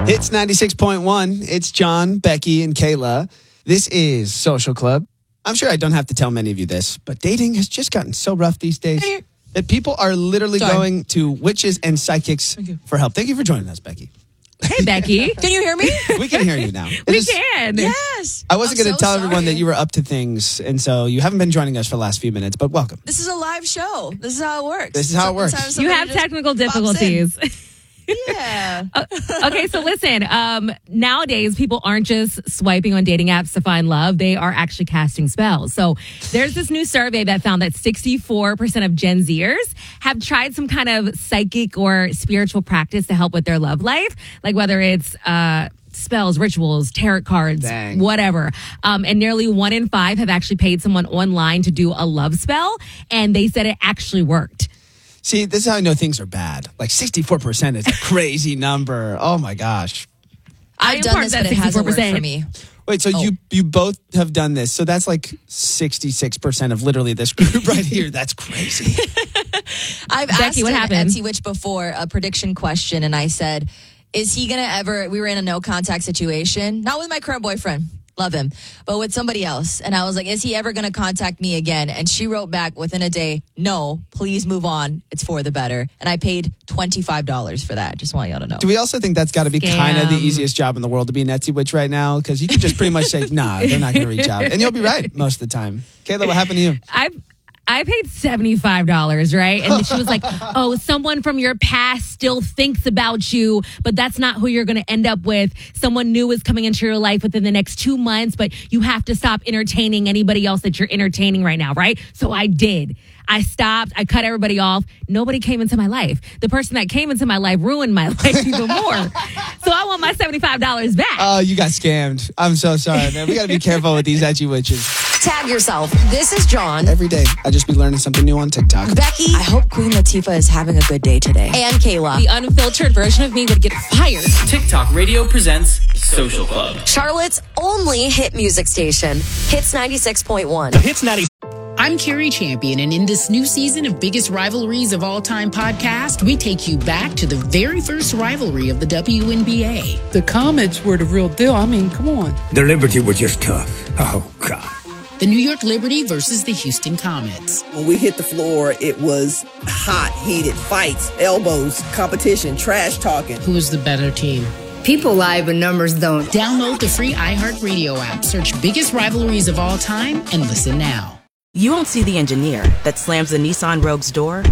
It's 96.1. It's John, Becky, and Kayla. This is Social Club. I'm sure I don't have to tell many of you this, but dating has just gotten so rough these days that people are literally going to witches and psychics for help. Thank you for joining us, Becky. Hey, Becky. Can you hear me? We can hear you now. We can. Yes. I wasn't going to tell everyone that you were up to things, and so you haven't been joining us for the last few minutes, but welcome. This is a live show. This is how it works. This is how it works. You have technical difficulties. Yeah. Okay, so listen, nowadays people aren't just swiping on dating apps to find love. They are actually casting spells. So there's this new survey that found that 64% of Gen Zers have tried some kind of psychic or spiritual practice to help with their love life, like whether it's spells, rituals, tarot cards, whatever. And nearly 1 in 5 have actually paid someone online to do a love spell, and they said it actually worked. See, this is how I know things are bad. Like 64% is a crazy number. Oh my gosh. I've done this, but it hasn't worked for me. What? So you both have done this. So that's like 66% of literally this group right here. That's crazy. I've Becky, what asked happened? Etsy Witch before a prediction question, and I said, is he going to ever, we were in a no contact situation, not with my current boyfriend, love him, but with somebody else. And I was like, is he ever going to contact me again? And she wrote back within a day, no, please move on. It's for the better. And I paid $25 for that. Just want y'all to know. Do we also think that's got to be kind of the easiest job in the world to be an Etsy witch right now? Because you can just pretty much say, nah, they're not going to reach out. And you'll be right most of the time. Kayla, what happened to you? I paid $75, right? And she was like, oh, someone from your past still thinks about you, but that's not who you're going to end up with. Someone new is coming into your life within the next 2 months, but you have to stop entertaining anybody else that you're entertaining right now, right? So I did. I stopped. I cut everybody off. Nobody came into my life. The person that came into my life ruined my life even more. So I want my $75 back. Oh, you got scammed. I'm so sorry, man. We got to be careful with these Etsy witches. Tag yourself. This is John. Every day, I just be learning something new on TikTok. Becky. I hope Queen Latifah is having a good day today. And Kayla. The unfiltered version of me would get fired. TikTok Radio presents Social Club. Charlotte's only hit music station. Hits 96.1. Hits 90. I'm Carrie Champion, and in this new season of Biggest Rivalries of All Time podcast, we take you back to the very first rivalry of the WNBA. The Comets were the real deal. I mean, come on. The Liberty were just tough. Oh, God. The New York Liberty versus the Houston Comets. When we hit the floor, it was hot, heated fights, elbows, competition, trash talking. Who was the better team? People lie, but numbers don't. Download the free iHeartRadio app, search Biggest Rivalries of All Time, and listen now. You won't see the engineer that slams the Nissan Rogue's door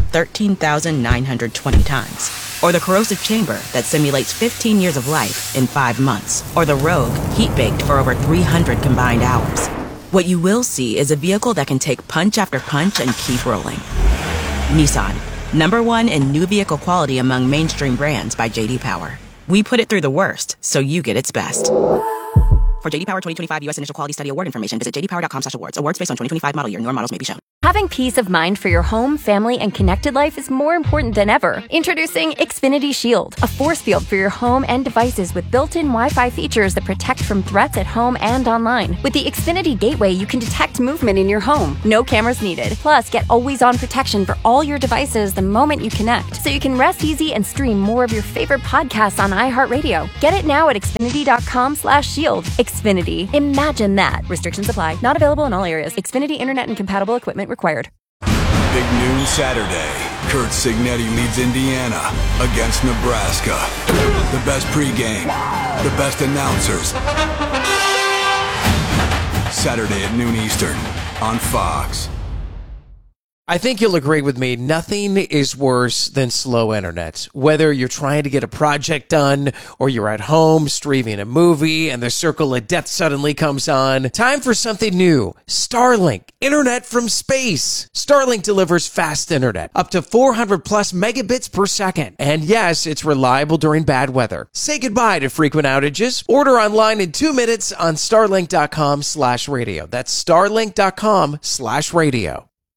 13,920 times. Or the corrosive chamber that simulates 15 years of life in 5 months. Or the Rogue heat-baked for over 300 combined hours. What you will see is a vehicle that can take punch after punch and keep rolling. Nissan, #1 in new vehicle quality among mainstream brands by J.D. Power. We put it through the worst, so you get its best. For J.D. Power 2025 U.S. Initial Quality Study Award information, visit jdpower.com/awards. Awards based on 2025 model year. Newer models may be shown. Having peace of mind for your home, family, and connected life is more important than ever. Introducing Xfinity Shield, a force field for your home and devices with built-in Wi-Fi features that protect from threats at home and online. With the Xfinity Gateway, you can detect movement in your home. No cameras needed. Plus, get always-on protection for all your devices the moment you connect, so you can rest easy and stream more of your favorite podcasts on iHeartRadio. Get it now at Xfinity.com/shield. Xfinity. Imagine that. Restrictions apply. Not available in all areas. Xfinity Internet and compatible equipment required. Big noon Saturday. Kurt Signetti leads Indiana against Nebraska. The best pregame, the best announcers. Saturday at noon Eastern on Fox. I think you'll agree with me, nothing is worse than slow internet. Whether you're trying to get a project done or you're at home streaming a movie and the circle of death suddenly comes on, time for something new. Starlink, internet from space. Starlink delivers fast internet, up to 400 plus megabits per second. And yes, it's reliable during bad weather. Say goodbye to frequent outages. Order online in 2 minutes on starlink.com/radio. That's starlink.com/radio.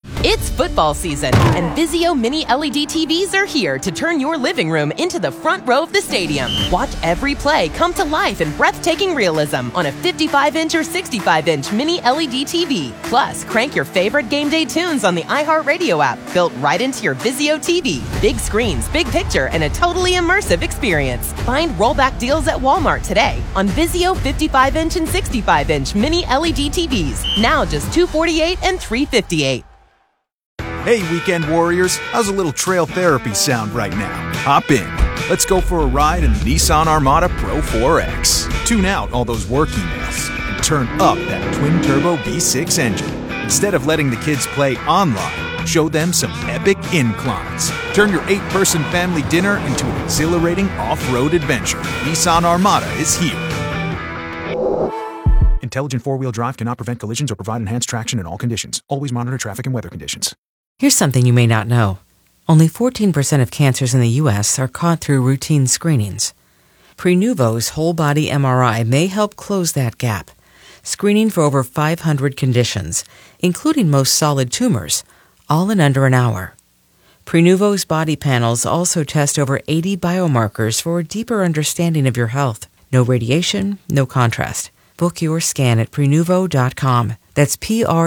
It's football season, and Vizio Mini LED TVs are here to turn your living room into the front row of the stadium. Watch every play come to life in breathtaking realism on a 55-inch or 65-inch Mini LED TV. Plus, crank your favorite game day tunes on the iHeartRadio app, built right into your Vizio TV. Big screens, big picture, and a totally immersive experience. Find rollback deals at Walmart today on Vizio 55-inch and 65-inch Mini LED TVs. Now just $248 and $358. Hey, weekend warriors, how's a little trail therapy sound right now? Hop in. Let's go for a ride in the Nissan Armada Pro 4X. Tune out all those work emails and turn up that twin-turbo V6 engine. Instead of letting the kids play online, show them some epic inclines. Turn your 8-person family dinner into an exhilarating off-road adventure. Nissan Armada is here. Intelligent four-wheel drive cannot prevent collisions or provide enhanced traction in all conditions. Always monitor traffic and weather conditions. Here's something you may not know. Only 14% of cancers in the U.S. are caught through routine screenings. Prenuvo's whole-body MRI may help close that gap, screening for over 500 conditions, including most solid tumors, all in under an hour. Prenuvo's body panels also test over 80 biomarkers for a deeper understanding of your health. No radiation, no contrast. Book your scan at Prenuvo.com. That's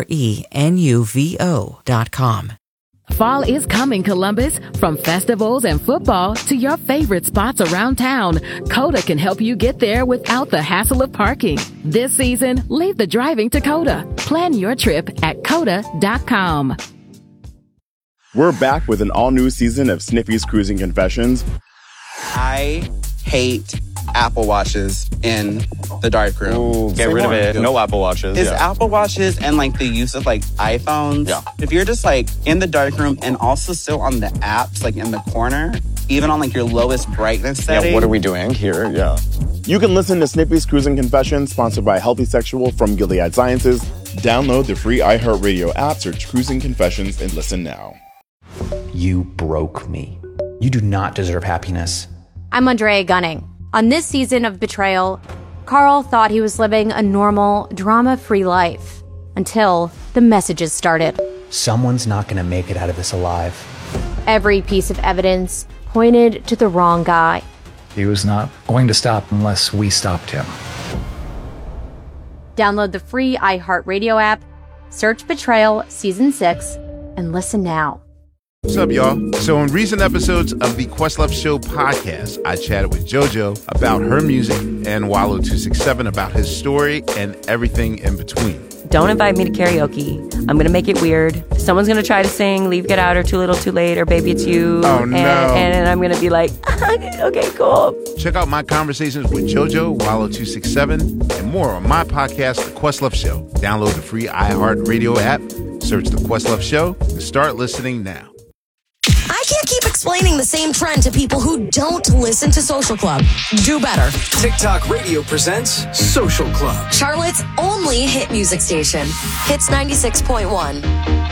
Prenuvo.com. Fall is coming, Columbus. From festivals and football to your favorite spots around town, Coda can help you get there without the hassle of parking. This season, leave the driving to Coda. Plan your trip at Coda.com. We're back with an all-new season of Sniffy's Cruising Confessions. I hate Apple Watches in the darkroom. Ooh, get rid of it. No Apple Watches. Is Apple Watches and like the use of like iPhones. Yeah. If you're just like in the darkroom and also still on the apps, like in the corner, even on like your lowest brightness setting. Yeah, what are we doing here? Yeah. You can listen to Snippy's Cruising Confessions, sponsored by Healthy Sexual from Gilead Sciences. Download the free iHeartRadio app, search Cruising Confessions, and listen now. You broke me. You do not deserve happiness. I'm Andrea Gunning. On this season of Betrayal, Carl thought he was living a normal, drama-free life until the messages started. Someone's not going to make it out of this alive. Every piece of evidence pointed to the wrong guy. He was not going to stop unless we stopped him. Download the free iHeartRadio app, search Betrayal Season 6, and listen now. What's up, y'all? So in recent episodes of the Questlove Show podcast, I chatted with JoJo about her music and Wallow267 about his story and everything in between. Don't invite me to karaoke. I'm going to make it weird. Someone's going to try to sing Leave, Get Out, or Too Little, Too Late, or Baby It's You. Oh, no. And I'm going to be like, okay, cool. Check out my conversations with JoJo, Wallow267, and more on my podcast, The Questlove Show. Download the free iHeartRadio app, search The Questlove Show, and start listening now. I can't keep explaining the same trend to people who don't listen to Social Club. Do better. TikTok Radio presents Social Club. Charlotte's only hit music station. Hits 96.1.